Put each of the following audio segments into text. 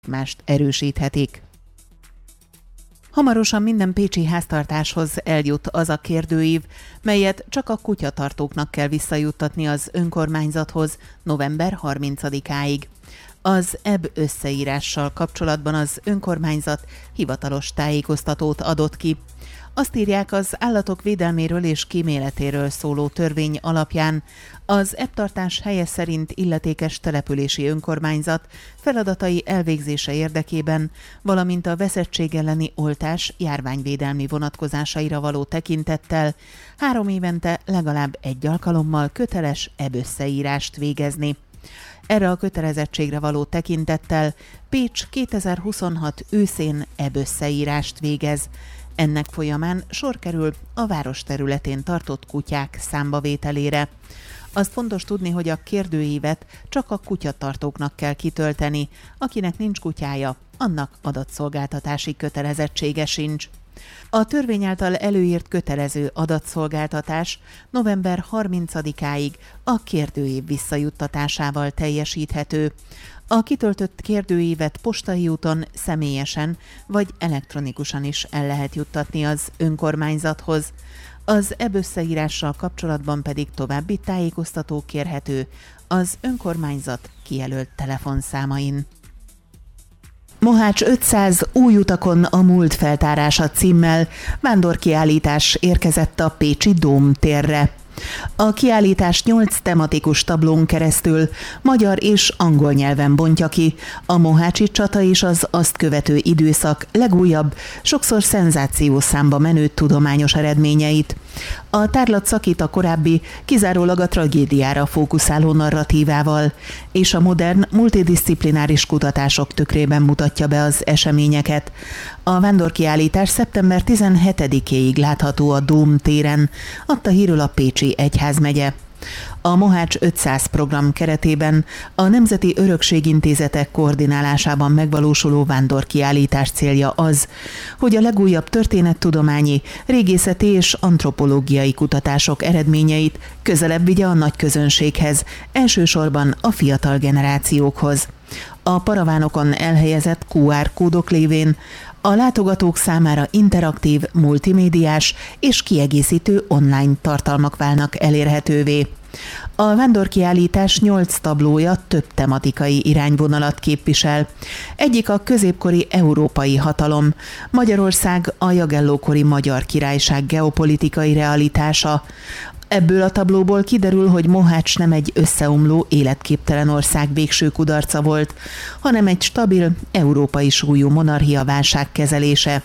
mást erősíthetik. Hamarosan minden pécsi háztartáshoz eljut az a kérdőív, melyet csak a kutyatartóknak kell visszajuttatni az önkormányzathoz november 30-áig. Az EB összeírással kapcsolatban az önkormányzat hivatalos tájékoztatót adott ki. Azt írják, az állatok védelméről és kíméletéről szóló törvény alapján az EB-tartás helye szerint illetékes települési önkormányzat feladatai elvégzése érdekében, valamint a veszettség elleni oltás járványvédelmi vonatkozásaira való tekintettel 3 évente legalább 1 alkalommal köteles EB összeírást végezni. Erre a kötelezettségre való tekintettel Pécs 2026 őszén EB összeírást végez. Ennek folyamán sor kerül a város területén tartott kutyák számbavételére. Azt fontos tudni, hogy a kérdőívet csak a kutyatartóknak kell kitölteni, akinek nincs kutyája, annak adatszolgáltatási kötelezettsége sincs. A törvény által előírt kötelező adatszolgáltatás november 30-áig a kérdőív visszajuttatásával teljesíthető. A kitöltött kérdőívet postai úton, személyesen vagy elektronikusan is el lehet juttatni az önkormányzathoz. Az EB összeírással kapcsolatban pedig további tájékoztató kérhető az önkormányzat kijelölt telefonszámain. Mohács 500 új utakon a múlt feltárása címmel vándorkiállítás érkezett a pécsi Dóm térre. A kiállítás 8 tematikus tablón keresztül magyar és angol nyelven bontja ki a mohácsi csata és az azt követő időszak legújabb, sokszor szenzációszámba menő tudományos eredményeit. A tárlat szakít a korábbi, kizárólag a tragédiára fókuszáló narratívával, és a modern, multidisziplináris kutatások tükrében mutatja be az eseményeket. A vándorkiállítás szeptember 17-éig látható a Dóm téren, adta hírül a Pécsi Egyházmegye. A Mohács 500 program keretében a Nemzeti Örökségintézetek koordinálásában megvalósuló vándorkiállítás célja az, hogy a legújabb történettudományi, régészeti és antropológiai kutatások eredményeit közelebb vigye a nagy közönséghez, elsősorban a fiatal generációkhoz. A paravánokon elhelyezett QR kódok lévén a látogatók számára interaktív, multimédiás és kiegészítő online tartalmak válnak elérhetővé. A vándorkiállítás 8 tablója több tematikai irányvonalat képvisel. Egyik a középkori európai hatalom, Magyarország a Jagellókori Magyar Királyság geopolitikai realitása. Ebből a tablóból kiderül, hogy Mohács nem egy összeomló, életképtelen ország végső kudarca volt, hanem egy stabil, európai súlyú monarchia válság kezelése.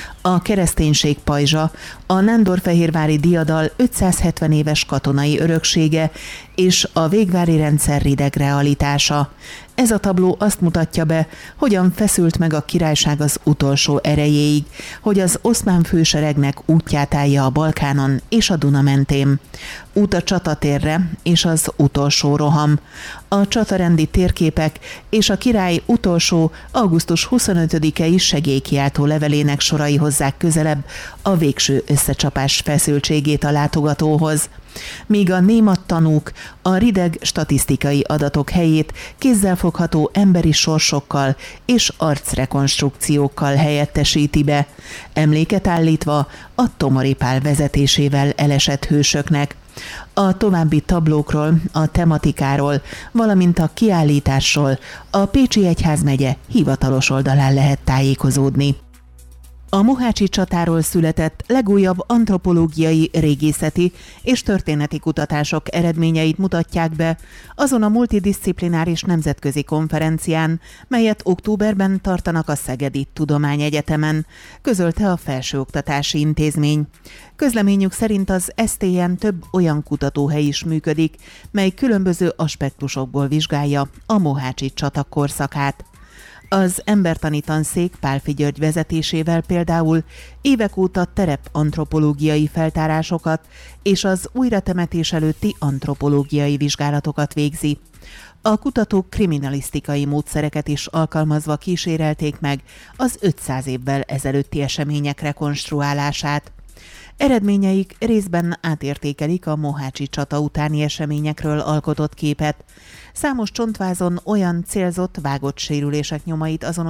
A kereszténység pajzsa, a nándorfehérvári diadal 570 éves katonai öröksége és a végvári rendszer rideg realitása. Ez a tabló azt mutatja be, hogyan feszült meg a királyság az utolsó erejéig, hogy az oszmán főseregnek útját állja a Balkánon és a Duna mentén. Út a csatatérre és az utolsó roham. A csatarendi térképek és a király utolsó augusztus 25-i segélykiáltó levelének sorai hozzák közelebb a végső összecsapás feszültségét a látogatóhoz. Míg a némat tanúk a rideg statisztikai adatok helyét kézzelfogható emberi sorsokkal és arcrekonstrukciókkal helyettesíti be, emléket állítva a Tomori Pál vezetésével elesett hősöknek. A további tablókról, a tematikáról, valamint a kiállításról a Pécsi Egyházmegye hivatalos oldalán lehet tájékozódni. A mohácsi csatáról született legújabb antropológiai, régészeti és történeti kutatások eredményeit mutatják be azon a multidisziplináris nemzetközi konferencián, melyet októberben tartanak a Szegedi Tudományegyetemen, közölte a Felsőoktatási Intézmény. Közleményük szerint az STN több olyan kutatóhely is működik, mely különböző aspektusokból vizsgálja a mohácsi csata korszakát. Az embertani tanszék Pálffy György vezetésével például évek óta terepantropológiai feltárásokat és az újratemetés előtti antropológiai vizsgálatokat végzi. A kutatók kriminalisztikai módszereket is alkalmazva kísérelték meg az 500 évvel ezelőtti események rekonstruálását. Eredményeik részben átértékelik a mohácsi csata utáni eseményekről alkotott képet. Számos csontvázon olyan célzott, vágott sérülések nyomait azonosították,